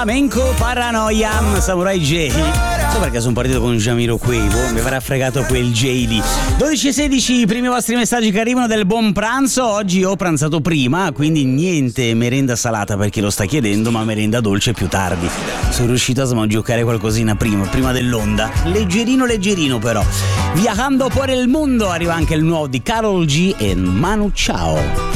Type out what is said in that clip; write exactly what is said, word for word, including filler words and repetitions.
Menko Paranoia, Samurai J. So perché sono partito con Jamiroquai, boh, mi avrà fregato quel J lì. dodici e sedici, i primi vostri messaggi che arrivano del buon pranzo. Oggi ho pranzato prima, quindi niente merenda salata per chi lo sta chiedendo, ma merenda dolce più tardi. Sono riuscito a smangiucare qualcosina prima, prima dell'onda. Leggerino leggerino però. Viajando por el mundo arriva anche il nuovo di Karol G e Manu Chao.